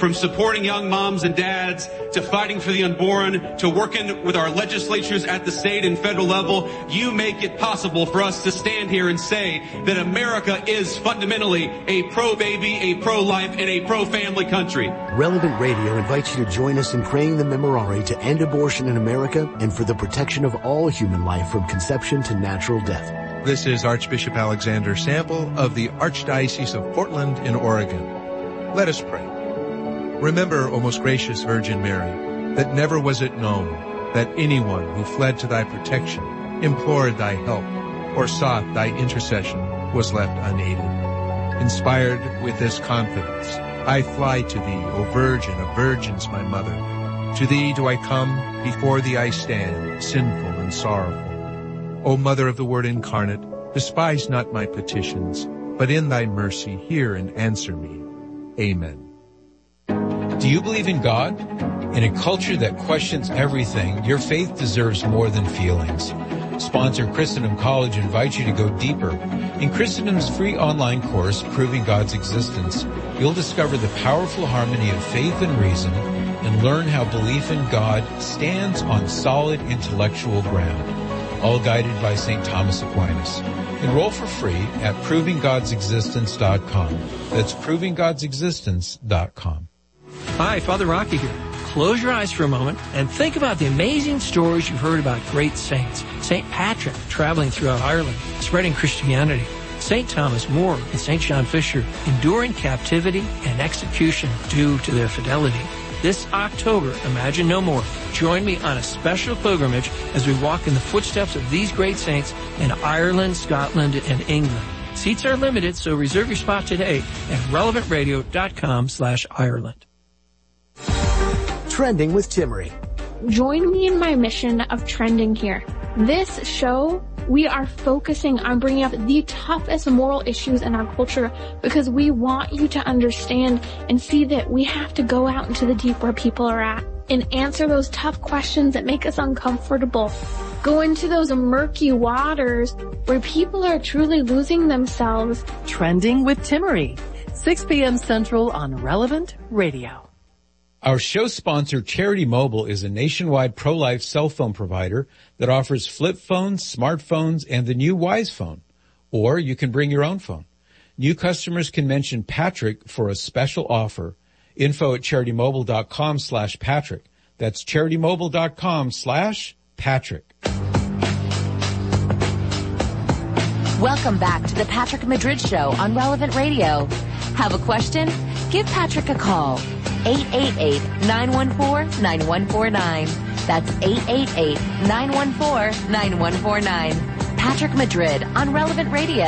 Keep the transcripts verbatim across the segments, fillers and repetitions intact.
From supporting young moms and dads to fighting for the unborn to working with our legislatures at the state and federal level, you make it possible for us to stand here and say that America is fundamentally a pro-baby, a pro-life, and a pro-family country. Relevant Radio invites you to join us in praying the Memorare to end abortion in America and for the protection of all human life from conception to natural death. This is Archbishop Alexander Sample of the Archdiocese of Portland in Oregon. Let us pray. Remember, O most gracious Virgin Mary, that never was it known that anyone who fled to thy protection, implored thy help, or sought thy intercession was left unaided. Inspired with this confidence, I fly to thee, O Virgin of Virgins, my Mother. To thee do I come, before thee I stand, sinful and sorrowful. O Mother of the Word incarnate, despise not my petitions, but in thy mercy hear and answer me. Amen. Do you believe in God? In a culture that questions everything, your faith deserves more than feelings. Sponsor Christendom College invites you to go deeper. In Christendom's free online course, Proving God's Existence, you'll discover the powerful harmony of faith and reason and learn how belief in God stands on solid intellectual ground, all guided by Saint Thomas Aquinas. Enroll for free at proving gods existence dot com. That's proving gods existence dot com. Hi, Father Rocky here. Close your eyes for a moment and think about the amazing stories you've heard about great saints. Saint Patrick traveling throughout Ireland, spreading Christianity. Saint Thomas More and Saint John Fisher enduring captivity and execution due to their fidelity. This October, Imagine No More. Join me on a special pilgrimage as we walk in the footsteps of these great saints in Ireland, Scotland, and England. Seats are limited, so reserve your spot today at relevant radio dot com slash Ireland. Trending with Timmerie. Join me in my mission of trending here. This show, we are focusing on bringing up the toughest moral issues in our culture because we want you to understand and see that we have to go out into the deep where people are at and answer those tough questions that make us uncomfortable. Go into those murky waters where people are truly losing themselves. Trending with Timmerie, six p.m. Central on Relevant Radio. Our show sponsor, Charity Mobile, is a nationwide pro-life cell phone provider that offers flip phones, smartphones, and the new Wise Phone. Or you can bring your own phone. New customers can mention Patrick for a special offer. Info at charitymobile.com slash Patrick. That's charitymobile.com slash Patrick. Welcome back to the Patrick Madrid Show on Relevant Radio. Have a question? Give Patrick a call. eight eight eight, nine one four, nine one four nine. That's eight eight eight, nine one four, nine one four nine. Patrick Madrid on Relevant Radio.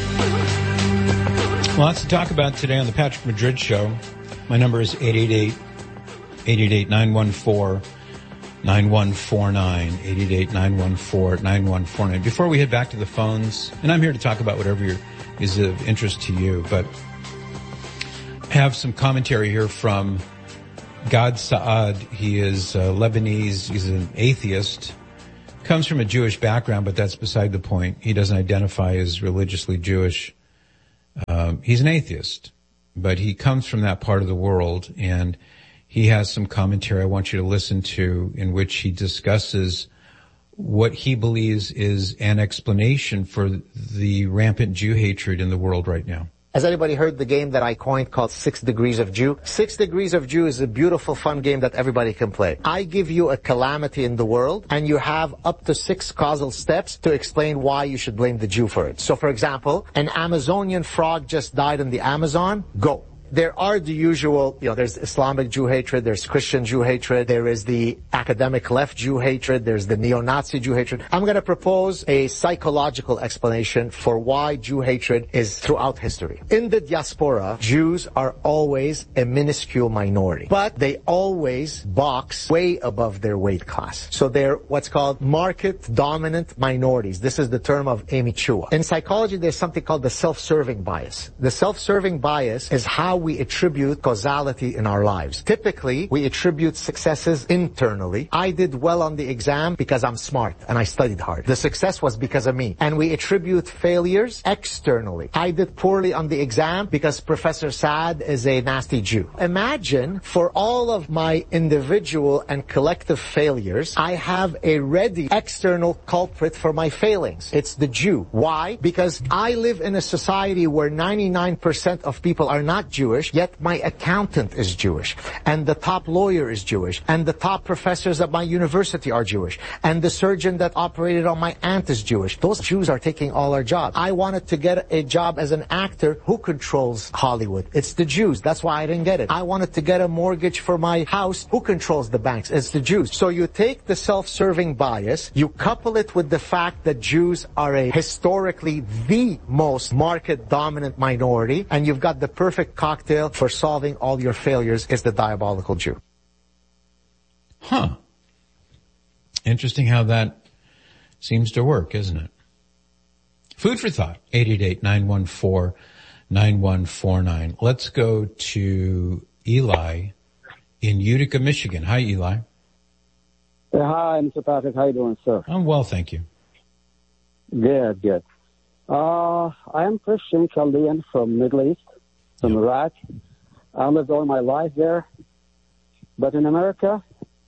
Lots to talk about today on the Patrick Madrid Show. My number is eight eight eight, eight eight eight, nine one four, nine one four nine. eight eight eight, nine one four, nine one four nine. Before we head back to the phones, and I'm here to talk about whatever is of interest to you, but have some commentary here from Gad Saad. He is uh, Lebanese. He's an atheist. Comes from a Jewish background, but that's beside the point. He doesn't identify as religiously Jewish. Um, he's an atheist, but he comes from that part of the world, and he has some commentary I want you to listen to in which he discusses what he believes is an explanation for the rampant Jew hatred in the world right now. Has anybody heard the game that I coined called Six Degrees of Jew? Six Degrees of Jew is a beautiful, fun game that everybody can play. I give you a calamity in the world, and you have up to six causal steps to explain why you should blame the Jew for it. So, for example, an Amazonian frog just died in the Amazon. Go. There are the usual, you know, there's Islamic Jew hatred, there's Christian Jew hatred, there is the academic left Jew hatred, there's the neo-Nazi Jew hatred. I'm going to propose a psychological explanation for why Jew hatred is throughout history. In the diaspora, Jews are always a minuscule minority, but they always box way above their weight class. So they're what's called market-dominant minorities. This is the term of Amy Chua. In psychology, there's something called the self-serving bias. The self-serving bias is how how we attribute causality in our lives. Typically, we attribute successes internally. I did well on the exam because I'm smart and I studied hard. The success was because of me. And we attribute failures externally. I did poorly on the exam because Professor Saad is a nasty Jew. Imagine for all of my individual and collective failures, I have a ready external culprit for my failings. It's the Jew. Why? Because I live in a society where ninety-nine percent of people are not Jewish, yet my accountant is Jewish, and the top lawyer is Jewish, and the top professors at my university are Jewish, and the surgeon that operated on my aunt is Jewish. Those Jews are taking all our jobs. I wanted to get a job as an actor. Who controls Hollywood? It's the Jews. That's why I didn't get it. I wanted to get a mortgage for my house. Who controls the banks? It's the Jews. So you take the self-serving bias, you couple it with the fact that Jews are a historically the most market-dominant minority, and you've got the perfect cocktail for solving all your failures is the diabolical Jew. Huh. Interesting how that seems to work, isn't it? Food for thought, eight eight eight, nine one four, nine one four nine. Let's go to Eli in Utica, Michigan. Hi, Eli. Hi, Mister Patrick. How you doing, sir? I'm well, thank you. Good, good. Uh, I am Christian Chaldean from Middle East, from yep. Iraq. I lived all my life there. But in America,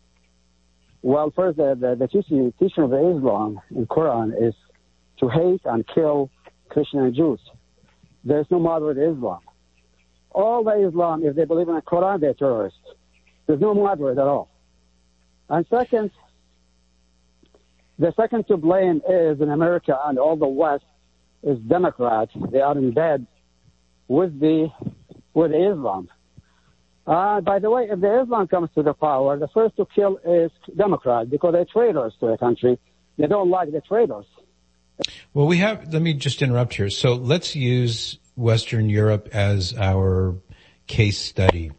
well, first, the, the, the teaching, teaching of Islam in Quran is to hate and kill Christian and Jews. There's no moderate Islam. All the Islam, if they believe in the Quran, they're terrorists. There's no moderate at all. And second, the second to blame is in America and all the West is Democrats. They are in bed with the with Islam. Uh, by the way, if the Islam comes to the power, the first to kill is Democrats because they're traitors to the country. They don't like the traitors. Well, we have, let me just interrupt here. So let's use Western Europe as our case study.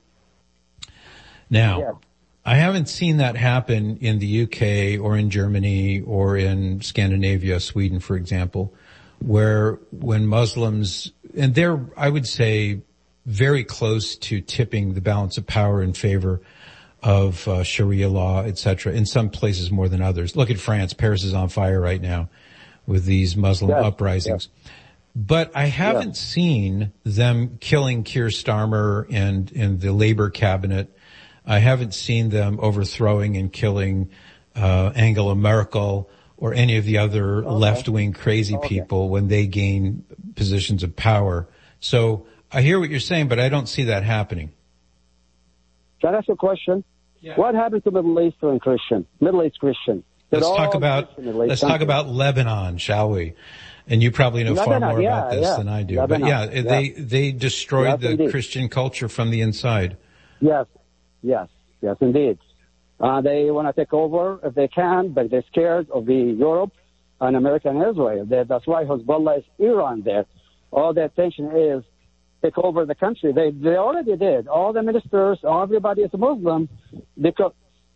Now, yeah. I haven't seen that happen in the U K or in Germany or in Scandinavia, Sweden, for example, where when Muslims, and they're, I would say, very close to tipping the balance of power in favor of uh, Sharia law, et cetera, in some places more than others. Look at France. Paris is on fire right now with these Muslim yes, uprisings. Yes. But I haven't yeah. seen them killing Keir Starmer and, and the Labour cabinet. I haven't seen them overthrowing and killing uh, Angela Merkel or any of the other okay. left-wing crazy okay. people when they gain positions of power. So I hear what you're saying, but I don't see that happening. Can I ask you a question? Yeah. What happened to Middle Eastern Christian, Middle East Christian? Let's talk about let's talk about Lebanon, shall we? And you probably know Lebanon, far more yeah, about this yeah. than I do. Lebanon, but yeah, yeah, they they destroyed yes, the indeed. Christian culture from the inside. Yes, yes, yes, indeed. Uh, they want to take over if they can, but they're scared of the Europe and America and Israel. They, that's why Hezbollah is Iran there. All their attention is take over the country. They they already did. All the ministers, everybody is Muslim because.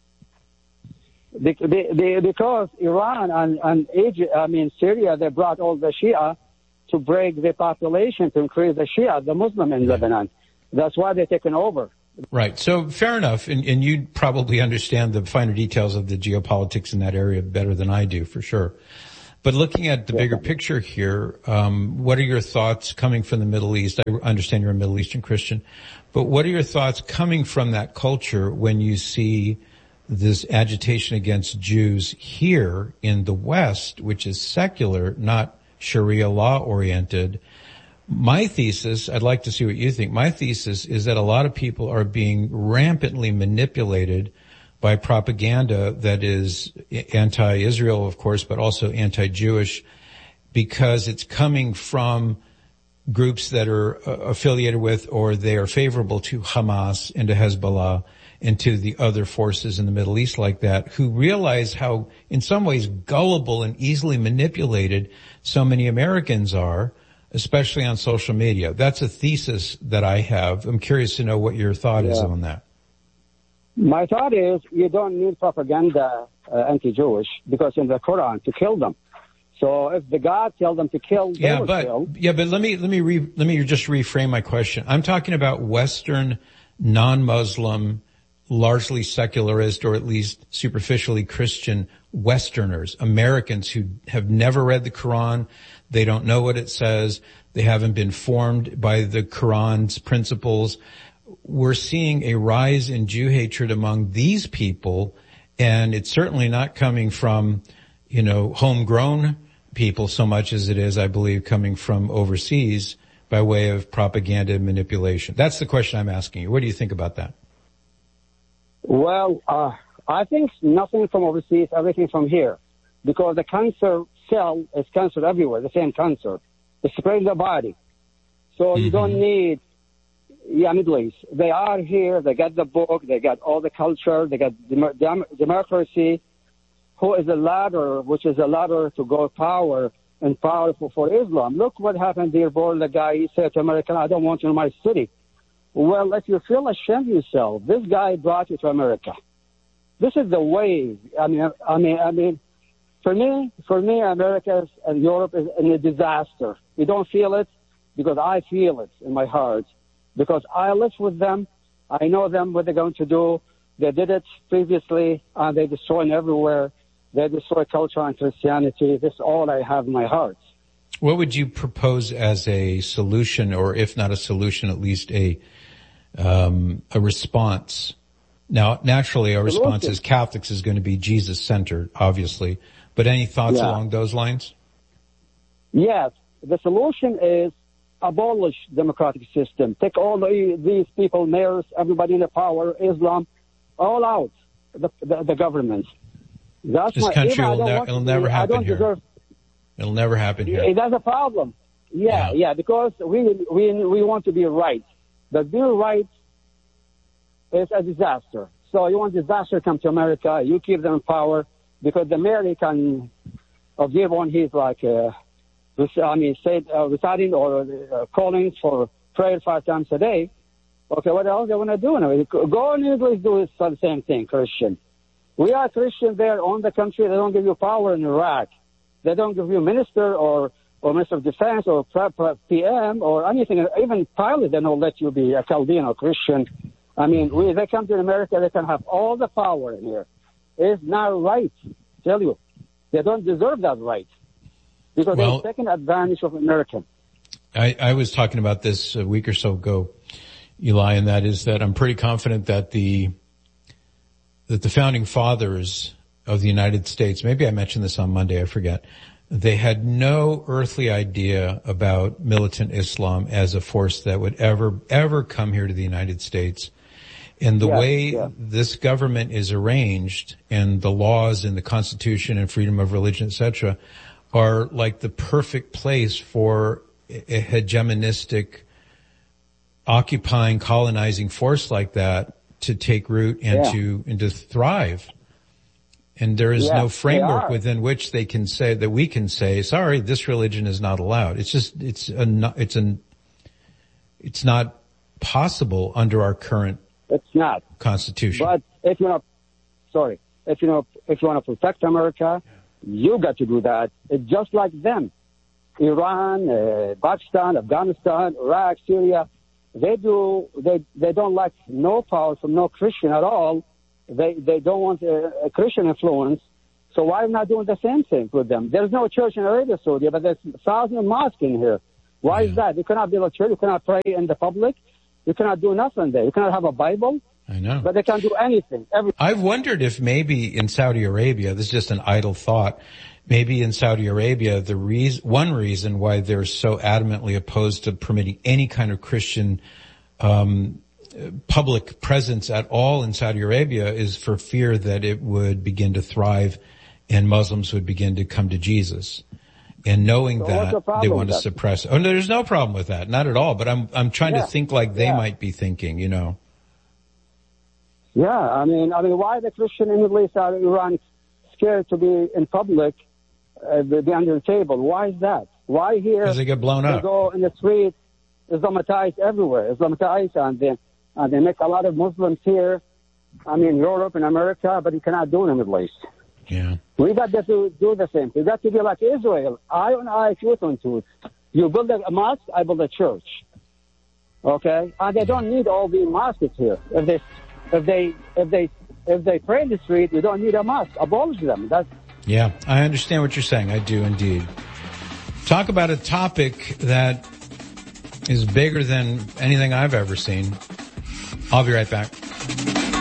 Because Iran and, and Egypt, I mean Syria, they brought all the Shia to break the population, to increase the Shia, the Muslim in Lebanon. That's why they're taking over. Right. So fair enough. And, and you probably understand the finer details of the geopolitics in that area better than I do, for sure. But looking at the bigger picture here, um, what are your thoughts coming from the Middle East? I understand you're a Middle Eastern Christian, but what are your thoughts coming from that culture when you see this agitation against Jews here in the West, which is secular, not Sharia law oriented? My thesis, I'd like to see what you think. My thesis is that a lot of people are being rampantly manipulated by propaganda that is anti-Israel, of course, but also anti-Jewish, because it's coming from groups that are uh, affiliated with or they are favorable to Hamas and to Hezbollah and to the other forces in the Middle East like that, who realize how, in some ways, gullible and easily manipulated so many Americans are, especially on social media. That's a thesis that I have. I'm curious to know what your thought yeah. is on that. My thought is you don't need propaganda uh, anti-Jewish because in the Quran to kill them. So if the God tells them to kill, they yeah, will but kill. yeah, but let me let me re, let me just reframe my question. I'm talking about Western, non-Muslim, largely secularist, or at least superficially Christian Westerners, Americans who have never read the Quran. They don't know what it says. They haven't been formed by the Quran's principles. We're seeing a rise in Jew hatred among these people, and it's certainly not coming from, you know, homegrown people so much as it is, I believe, coming from overseas by way of propaganda and manipulation. That's the question I'm asking you. What do you think about that? Well, uh, I think nothing from overseas, everything from here. Because the cancer cell is cancer everywhere, the same cancer. It's spreading the body. So mm-hmm. you don't need, yeah, Middle East. They are here, they got the book, they got all the culture, they got dem- dem- democracy, who is a ladder, which is a ladder to go power and powerful for Islam. Look what happened there, boy, the guy, he said to America, I don't want you in my city. Well, if you feel ashamed of yourself, this guy brought you to America. This is the way. I mean, I mean, I mean, for me, for me, America and Europe is in a disaster. You don't feel it because I feel it in my heart. Because I live with them. I know them, what they're going to do. They did it previously, and they're destroying everywhere. They destroy culture and Christianity. This is all I have in my heart. What would you propose as a solution, or if not a solution, at least a um, a response? Now, naturally, our response as Catholics is going to be Jesus-centered, obviously. But any thoughts yeah. along those lines? Yes. The solution is abolish democratic system. Take all the, these people, mayors, everybody in the power, Islam, all out, the, the, the government. That's this my, country will ne- it'll never be, happen here. Deserve, it'll never happen here. That's a problem. Yeah, yeah, yeah, because we, we, we want to be right. But being right is a disaster. So you want disaster to come to America, you keep them in power, because the mayor can uh, give on his, like, uh, I mean, say, uh, reciting or uh, calling for prayer five times a day. Okay, what else they want to do now? Go and English do the same thing, Christian. We are Christian there on the country. They don't give you power in Iraq. They don't give you minister or, or minister of defense or P M or anything. Even pilot, they don't let you be a Chaldean or Christian. I mean, we, they come to America, they can have all the power in here. It's not right, I tell you. They don't deserve that right. Because well, they're taking advantage of Americans. I, I was talking about this a week or so ago, Eli, and that is that I'm pretty confident that the that the founding fathers of the United States, maybe I mentioned this on Monday, I forget, they had no earthly idea about militant Islam as a force that would ever, ever come here to the United States. And the yeah, way yeah. this government is arranged and the laws and the Constitution and freedom of religion, et cetera, are like the perfect place for a hegemonistic, occupying, colonizing force like that to take root and yeah. to and to thrive. And there is yeah, no framework within which they can say that we can say, sorry, this religion is not allowed. It's just it's a it's an it's not possible under our current it's not constitution. But if you know, sorry, if you know, if you want to protect America. Yeah. You got to do that. It's just like them. Iran, uh, Pakistan, Afghanistan, Iraq, Syria. They do, they, they don't like no power from no Christian at all. They, they don't want a, a Christian influence. So why not doing the same thing with them? There's no church in Arabia Saudi, but there's thousands of mosques in here. Why yeah. is that? You cannot build a church. You cannot pray in the public. You cannot do nothing there. You cannot have a Bible. I know. But they can't do anything. Everything. I've wondered if maybe in Saudi Arabia, this is just an idle thought, maybe in Saudi Arabia, the reason, one reason why they're so adamantly opposed to permitting any kind of Christian um public presence at all in Saudi Arabia is for fear that it would begin to thrive and Muslims would begin to come to Jesus. And knowing so that, the they want to suppress. Oh, no, there's no problem with that. Not at all. But I'm I'm trying yeah. to think like they yeah. might be thinking, you know. Yeah, I mean, I mean, why the Christian in the Middle East are Iran scared to be in public, uh, be under the table? Why is that? Why here? Because they get blown they up. They go in the street, Islamatized everywhere, Islamatized, and they, and they make a lot of Muslims here. I mean, Europe and America, but you cannot do it in the Middle East. Yeah. We got to do the same. We got to be like Israel, eye on eye, tooth on tooth. You build a mosque, I build a church. Okay? And they don't need all the mosques here. If they, if they, if they, if they pray in the street, we don't need a mosque. Abolish them. That's. Yeah, I understand what you're saying. I do indeed. Talk about a topic that is bigger than anything I've ever seen. I'll be right back.